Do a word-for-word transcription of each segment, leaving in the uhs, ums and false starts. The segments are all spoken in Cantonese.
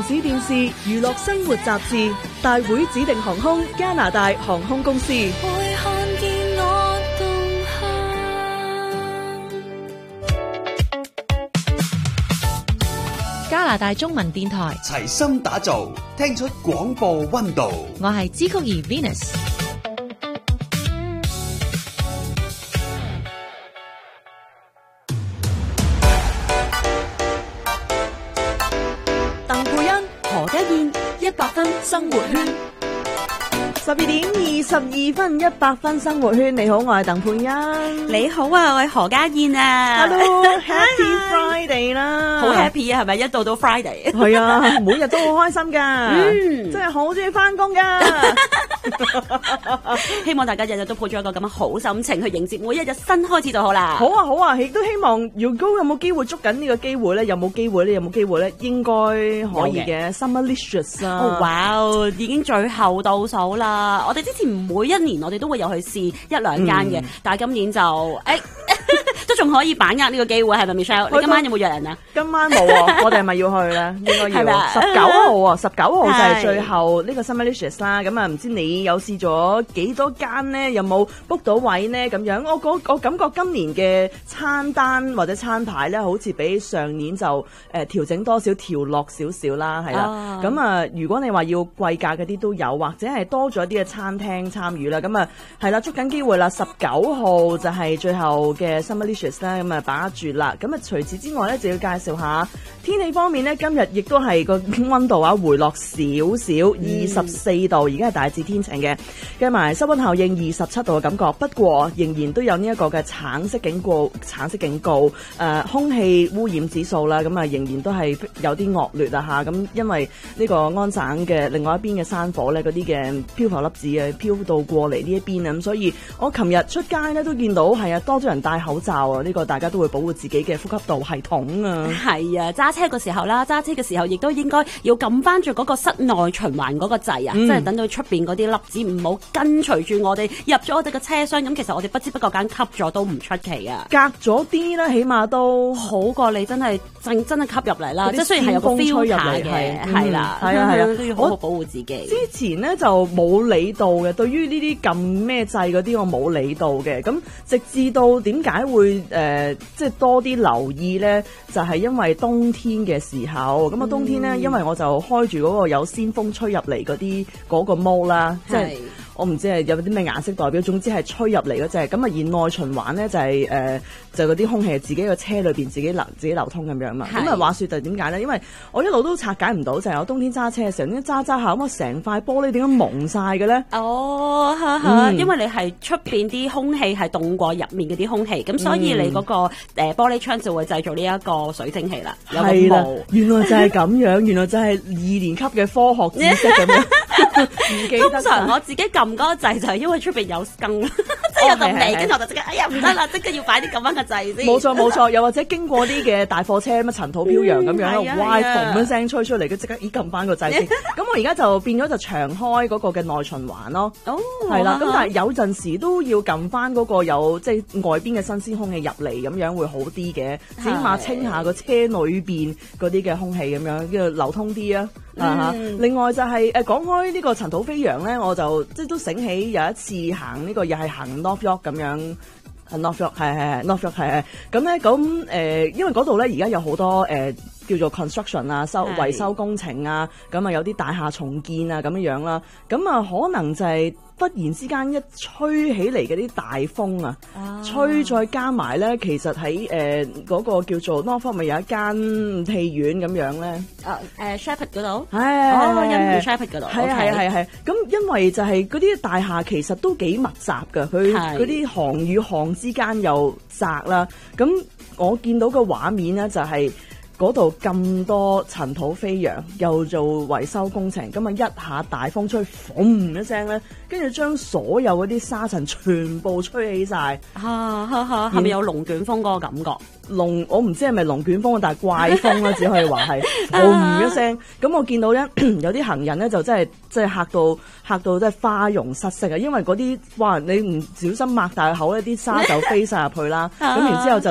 城市電視娛樂生活雜誌，大會指定航空加拿大航空公司。 會看見我動向。 加拿大中文電台齊心打造，聽出廣播溫度。 我係支曲兒 Venus。 鄧佩欣、何家燕，一百分生活圈。十二點二十二分，一百分生活圈。你好，我係鄧佩欣。 你好啊，我係何家燕啊。 Hello，Happy Friday 啦， 好 happy 啊，係咪？一到到 Friday， 係啊，每日都好開心噶， 嗯， 真係好中意翻工噶。 希望大家日日都抱住一個咁嘅好心情去迎接每一日新開始就好啦。 好啊，好啊，亦都希望如果有冇機會捉緊呢個機會咧，有冇機會咧？有冇機會咧？應該可以嘅。Summerlicious 啊， 哦，哇，已經最後倒數啦。我哋之前每一年我哋都會有去試一兩間嘅，嗯、但係今年就誒。哎都仲可以把握呢個機會，係咪 Michelle？你今晚有冇約人啊？ 今晚冇啊，我哋係咪要去咧？應該要。十九號啊，十九號就係最後呢個 Summerlicious 啦。咁啊，唔知你有試咗幾多間咧？有冇 book 到位咧？咁樣，我我我感覺今年嘅餐單或者餐牌咧，好似比上年就誒、呃、調整多少調落少少啦，係啦。咁啊、呃，如果你話要貴價嗰啲都有，或者係多咗啲嘅餐廳參與啦，咁啊係啦，捉緊機會啦！十九號就係最後嘅 Summerlicious。咧咁啊，把握住啦！咁啊，除此之外咧，就要介紹下天氣方面咧。今日亦都係個溫度啊，回落少少，二十四度，而家係大致天晴嘅，計埋濕溫效應二十七度嘅感覺。不過仍然都有呢一個嘅橙色警告，橙色警告，誒、呃，空氣污染指數啦，咁啊，仍然都係有啲惡劣啊吓。咁因為呢個安省嘅另外一邊嘅山火咧，嗰啲嘅漂浮粒子啊，飄到過嚟呢一邊啊，咁所以我琴日出街咧都見到係啊，多咗人戴口罩啊。呢個大家都會保護自己嘅呼吸道系統啊！ 係啊，揸車嘅時候啦，揸車嘅時候亦都應該要撳翻住嗰個室內循環嗰個掣啊，嗯、即係等到出邊嗰啲粒子唔好跟隨住我哋入咗我哋嘅車廂，咁其實我哋不知不覺間吸咗都唔出奇啊！ 隔咗啲啦，起碼都好過你真係真真係吸入嚟啦，即係雖然係有個 filter 嘅，係啦，係啊係啊，都要好好保護自己。 之前咧就冇理到嘅，對於呢啲撳咩掣嗰啲我冇理到嘅，咁直至到點解會誒、呃，即係多啲留意咧，就係、是、因為冬天嘅時候，咁啊冬天咧，嗯、因為我就開住嗰個有鮮風吹入嚟嗰啲嗰個毛啦，即係。我唔知係有啲咩顏色代表，總之係吹入嚟嗰隻。咁啊，而內循環咧就係、是、誒、呃，就嗰啲空氣係自己個車裏邊自己流自己流通咁樣嘛。咁啊，話說就點解咧？因為我一路都拆解唔到，就係、是、我冬天揸車嘅時候，點解揸揸下咁啊，成塊玻璃點解蒙晒嘅咧？ 哦，哈哈嗯、因為你係出邊啲空氣係凍過入面嗰啲空氣，咁所以你嗰、那個誒、呃、玻璃窗就會製造呢一個水蒸氣啦。係啦， 原來就係咁樣，原來就係二年級嘅科學知識咁樣。唔記得通常我自己撳嗰個掣就係因為出邊有更，即係有道味，跟住我就即刻，哎呀唔得啦，即刻要擺啲咁樣嘅掣先。 冇錯冇錯，又或者經過啲嘅大貨車咁啊，塵土飄揚咁樣，哇，嘭一聲吹出嚟，佢即刻咦撳翻個掣先。咁我而家就變咗就長開嗰個嘅內循環咯。哦，係啦，咁但係有陣時都要撳翻嗰個有即係外邊嘅新鮮空氣入嚟，咁樣會好啲嘅，起碼清下個車裏邊嗰啲嘅空氣咁樣，叫做流通啲啊。啊、嗯、另外就係、是、誒講開呢個塵土飛揚咧，我就即係都醒起有一次行呢、這個又係行 North York 咁樣 North York 係係係 North York 係係咁咧，咁誒因為嗰度咧而家有好多誒、呃、叫做 construction 啊，修維修工程啊，咁啊有啲大廈重建啊咁樣樣啦，咁啊可能就係、是。忽然之間一吹起嚟嘅啲大風啊，啊吹再加埋咧，其實喺誒嗰個叫做 Norfolk 咪有一間戲院咁樣咧， 啊誒 Shepherd 嗰度， 係哦，欣湖 Shepherd 嗰度， 係啊係啊係係，咁因為就係嗰啲大廈其實都幾密集㗎，佢嗰啲行與行之間又窄啦，咁我見到個畫面咧就係、是。嗰度咁多塵土飛揚，又做維修工程，咁啊一下大風吹，嘣一聲咧，跟住將所有嗰啲沙塵全部吹起晒。 啊哈哈，係咪有龍捲風嗰個感覺？ 龍我唔知係咪龍捲風，但係怪風啦，只可以話係嘣一聲。咁我見到咧有啲行人咧就真係真係嚇到嚇到真係花容失色啊！因為嗰啲哇，你唔小心擘大口咧，啲沙就飛晒入去啦。咁然之後就。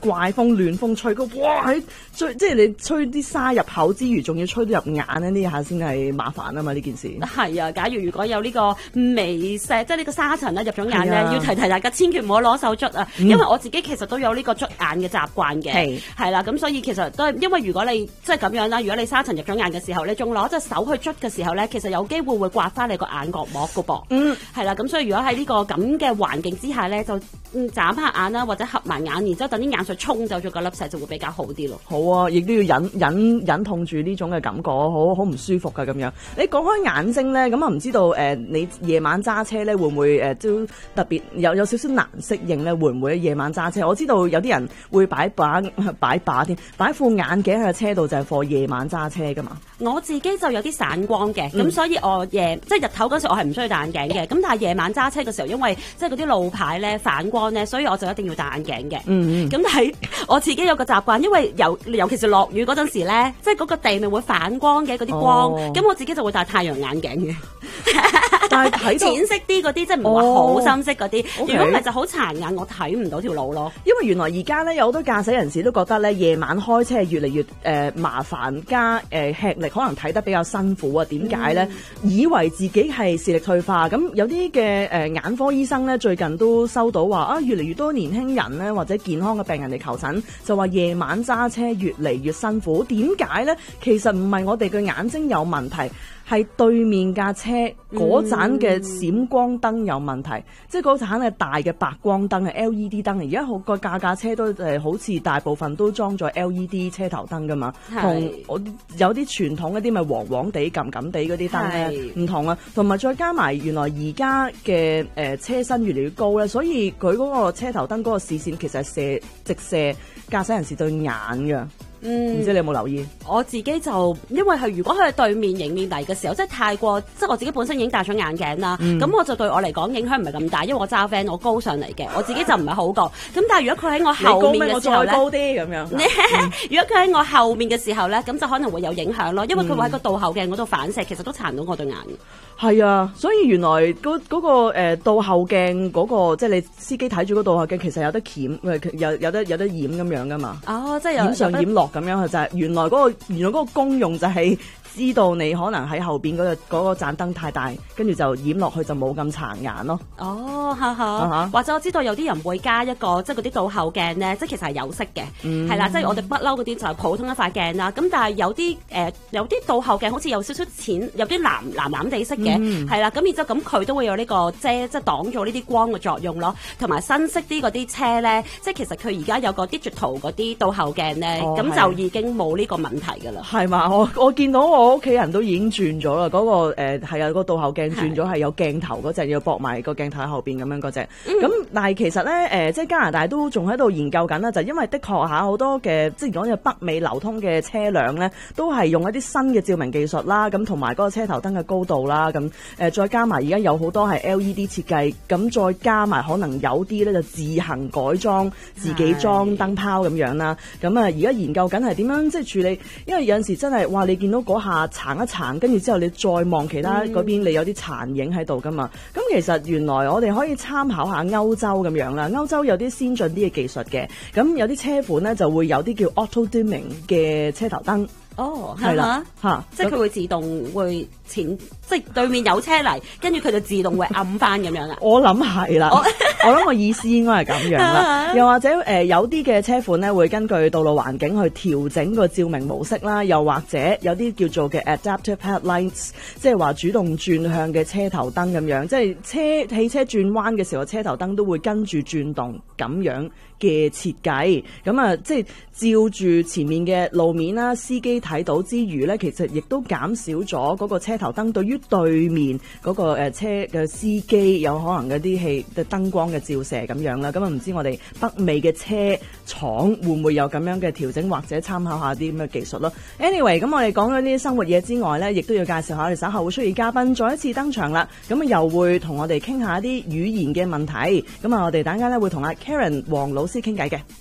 怪風亂風吹，個哇喺吹，即係你吹啲沙入口之餘，仲要吹到入眼咧，呢下先係麻煩啊嘛！呢件事係啊，假如如果有呢個微石，即係呢個沙塵咧入咗眼咧， 係啊要提提大家，千祈唔好攞手捽啊， 嗯因為我自己其實都有呢個捽眼嘅習慣嘅， 係係啦，咁所以其實都係因為如果你即係咁樣啦，如果你沙塵入咗眼嘅時候，你仲攞隻手去捽嘅時候咧，其實有機會會刮翻你個眼角膜噶噃， 嗯係啦，咁所以如果喺呢個咁嘅環境之下咧，就嗯眨下眼啦，或者合埋眼，然之後等啲眼水沖走咗嗰粒石就會比較好啲咯。 好啊，亦都要忍忍忍痛住呢種嘅感覺，好好唔舒服㗎咁樣。你講開眼睛咧，咁啊唔知道誒、呃，你夜晚揸車咧會唔會誒、呃、都特別有有少少難適應咧？會唔會夜晚揸車？我知道有啲人會擺把擺把添，擺副眼鏡喺個車度就係放夜晚揸車㗎嘛。 我自己就有啲散光嘅，咁、 嗯所以我夜即係日頭嗰時我係唔需要戴眼鏡嘅，咁但係夜晚揸車嘅時候，因為即係嗰啲路牌咧反光咧，所以我就一定要戴眼鏡嘅。 嗯嗯。 咁但係我自己有個習慣，因為尤尤其是落雨嗰陣時咧，即係嗰個地面會反光嘅嗰啲光，咁、 哦我自己就會戴太陽眼鏡嘅。 但係睇到淺色啲嗰啲，即係唔係話好深色嗰啲。 哦如果唔係就好殘眼，我睇唔到條路咯。 因為原來而家咧有好多駕駛人士都覺得咧夜晚開車係越嚟越誒、呃、麻煩加誒、呃、吃力，可能睇得比較辛苦啊。點解咧？以為自己係視力退化，咁有啲嘅誒眼科醫生咧最近都收到話啊，越嚟越多年輕人咧或者健康嘅病人嚟求診，就話夜晚揸車越嚟越辛苦。點解咧？其實唔係我哋嘅眼睛有問題。係對面架車嗰盞嘅閃光燈有問題，嗯、即係嗰盞係大嘅白光燈係 L E D 燈。而家好個架架車都誒好似大部分都裝咗 L E D 車頭燈噶嘛，同我有啲傳統嗰啲咪黃黃地、撳撳地嗰啲燈咧唔同啊。同埋再加埋原來而家嘅誒車身越嚟越高咧，所以佢嗰個車頭燈嗰個視線其實係射直射駕駛人士對眼㗎。 嗯， 唔知你有冇留意？ 我自己就因為係如果佢係對面迎面嚟嘅時候，即係太過，即係我自己本身已經戴咗眼鏡啦，咁、嗯、我就對我嚟講影響唔係咁大，因為我揸 van 我高上嚟嘅，我自己就唔係好覺。咁但係如果佢喺我後面嘅時候咧， 高啲咁樣。 如果佢喺我後面嘅時候咧，咁就可能會有影響咯，因為佢會喺個倒後鏡嗰度反射，其實都殘到我對眼。 係啊，所以原來嗰、嗰、嗰個誒倒、呃、後鏡嗰、嗰個，即係你司機睇住嗰倒後鏡，其實有得鉗，有有得有得掩咁樣噶嘛。 哦，即係掩上掩落咁樣，就係原來嗰、嗰個原來嗰個功用就係知道你可能喺後邊嗰個嗰個盞燈太大，跟住就掩落去就冇咁殘眼咯。 哦，哈哈，或者我知道有啲人會加一個即係嗰啲倒後鏡咧，即係其實係有色嘅，係、嗯、啦，即係我哋不嬲嗰啲就係普通一塊鏡啦。咁但係有啲誒、呃、有啲倒後鏡好似有少少淺，有啲藍藍藍地色嘅，係、嗯、啦。咁然之後咁佢都會有呢個遮，即係擋咗呢啲光嘅作用咯。同埋新式啲嗰啲車咧，即係其實佢而家有個 digital 嗰啲倒後鏡咧，咁、哦、就已經冇呢個問題㗎啦。係嘛？我我見到我。我屋企人都已經轉咗啦，嗰、那個誒係啊，個倒後鏡轉咗係有鏡頭嗰隻，要駁埋個鏡頭喺後邊咁樣嗰隻。咁、嗯、但係其實咧誒、呃，即係加拿大都仲喺度研究緊啦，就因為的確下好多嘅即係講嘅北美流通嘅車輛咧，都係用一啲新嘅照明技術啦，咁同埋嗰個車頭燈嘅高度啦，咁誒、呃、再加埋而家有好多係 L E D 設計，咁再加埋可能有啲咧就自行改裝、自己裝燈泡咁樣啦。咁啊而家研究緊係點樣即係處理，因為有陣時真係哇，你見到嗰下。撐一撐，跟住之後你再望其他嗰邊，你有啲殘影喺度噶嘛？咁其實原來我哋可以參考下歐洲咁樣啦。歐洲有啲先進啲嘅技術嘅，咁有啲車款咧就會有啲叫 auto dimming 嘅車頭燈。 哦， 係啦，嚇， 即係佢會自動會前，即係對面有車嚟，跟住佢就自動會暗翻咁樣啊！ 我諗係啦，我諗個意思應該係咁樣啦。又或者誒、呃，有啲嘅車款咧會根據道路環境去調整個照明模式啦，又或者有啲叫做嘅 adaptive headlights，即係話主動轉向嘅車頭燈咁樣，即係車汽車轉彎嘅時候，車頭燈都會跟住轉動咁樣嘅設計。咁啊，即係照住前面嘅路面啦，司機睇到之餘咧，其實亦都減少咗嗰個車頭燈對於對面嗰個誒車嘅司機有可能嗰啲氣嘅燈光嘅照射咁樣啦。咁啊，唔知我哋北美嘅車廠會唔會有咁樣嘅調整，或者參考下啲咁嘅技術咯。Anyway，咁我哋講咗呢啲生活嘢之外咧，亦都要介紹下我哋稍後會出現嘉賓再一次登場啦。咁啊，又會同我哋傾下啲語言嘅問題。咁啊，我哋等間咧會同阿 Karen 黃老師傾偈嘅。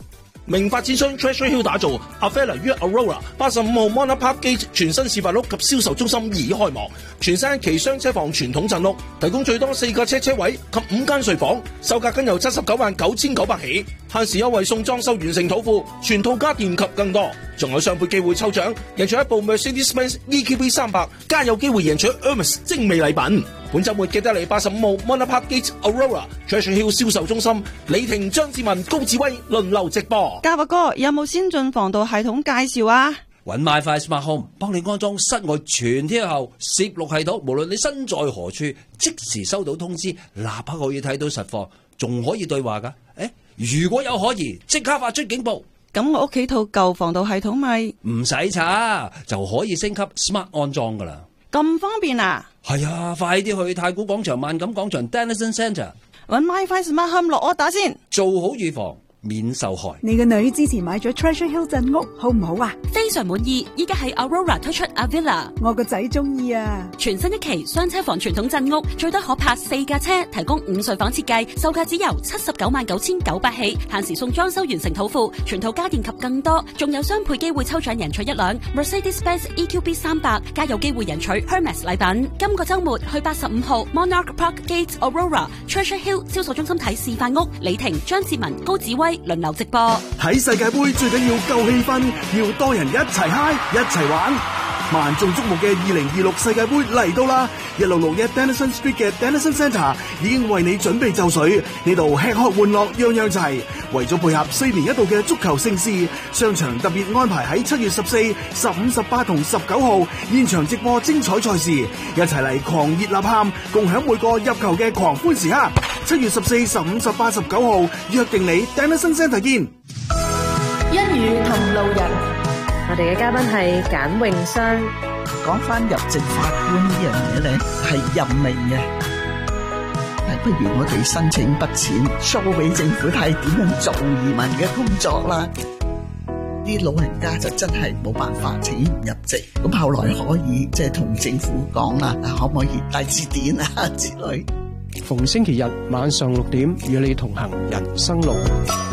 名發展商 Treasure Hill 打造 Avella 於 Aurora 八十五號 Monarch Park Gate 全新示範屋及銷售中心已開幕，全新一期雙車房傳統鎮屋，提供最多四個車車位及五間睡房，售價僅由七十九萬九千九百起，限時優惠送裝修完成土庫，全套家電及更多，仲有雙倍機會抽獎，贏取一部 Mercedes-Benz E Q B 三百，加有機會贏取 Hermes 精美禮品。本週末記得嚟八十五號 Monarch Park Gate Aurora Treasure Hill 銷售中心，李婷、張志文、高志威輪流直播。 嘉華哥有冇先進防盜系統介紹啊？ 搵 MiFi Smart Home 幫你安裝室外全天候攝錄系統，無論你身在何處，即時收到通知，立刻可以睇到實況，仲可以對話噶。誒，如果有可疑，即刻發出警報。 咁我屋企套舊防盜系統咪唔使查，就可以升級 Smart 安裝噶啦。 咁方便啊！ 係啊，快啲去太古廣場、萬錦廣場、Dennison Centre 搵 MiFi Smart Home 落 order先， 做好預防，免受害。 你個女之前買咗 Treasure Hill 鎮屋，好唔好啊？ 非常滿意，依家喺 Aurora 推出 Avella， 我個仔中意啊！ 全新一期雙車房傳統鎮屋，最多可泊四架車，提供五睡房設計，售價只由七十九萬九千九百起，限時送裝修完成土庫，全套家電及更多，仲有雙倍機會抽獎贏取一輛 Mercedes-Benz E Q B 三百，加有機會贏取 Hermes 禮品。今個週末去八十五號 Monarch Park Gate Aurora Treasure Hill 銷售中心睇示範屋，李婷、張志文、高子威輪流直播。 睇世界盃最緊要夠氣氛，要多人一齊嗨一齊玩。萬眾矚目嘅二零二六世界盃嚟到啦！一六六一 Dennison Street 嘅 Dennison Centre 已經為你準備就緒，呢度吃喝玩樂樣樣齊。為咗配合四年一度嘅足球盛事，商場特別安排喺七月十四、十五、十八同十九號現場直播精彩賽事，一齊嚟狂熱吶喊，共享每個入球嘅狂歡時刻。七月十四、十五、十八、十九號約定你 Dennison Centre 見。 一語同路人，我哋嘅嘉賓係簡詠雙。 講翻入籍法官呢樣嘢咧，係任命嘅，不如我哋申請筆錢 show 俾政府睇點樣做移民嘅工作啦。啲老人家就真係冇辦法請唔入籍，咁後來可以即係同政府講啦，可唔可以帶字典啊之類。 逢星期日晚上六點與你同行人生路。